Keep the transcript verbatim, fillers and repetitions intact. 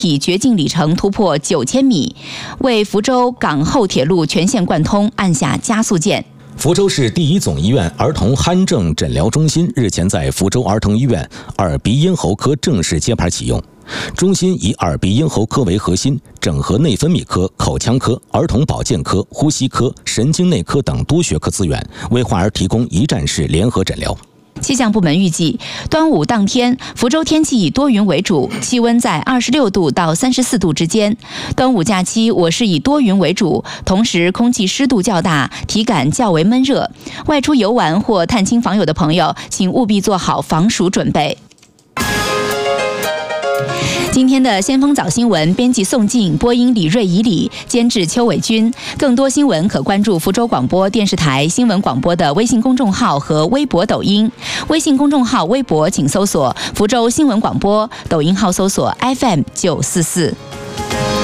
以绝境里程突破九千米，为福州港后铁路全线贯通按下加速键。 福州市第一总医院儿童鼾症诊疗中心日前在福州儿童医院耳鼻咽喉科正式揭牌启用。中心以耳鼻咽喉科为核心，整合内分泌科、口腔科、儿童保健科、呼吸科、神经内科等多学科资源，为患儿提供一站式联合诊疗。 气象部门预计，端午当天，福州天气以多云为主，气温在二十六度到三十四度之间。端午假期，我市以多云为主，同时空气湿度较大，体感较为闷热。外出游玩或探亲访友的朋友，请务必做好防暑准备。今天的先锋早新闻，编辑宋静，播音李瑞怡礼，监制邱伟军。更多新闻可关注福州广播电视台新闻广播的微信公众号和微博、抖音。微信公众号、微博请搜索福州新闻广播，抖音号搜索 F M 九四四。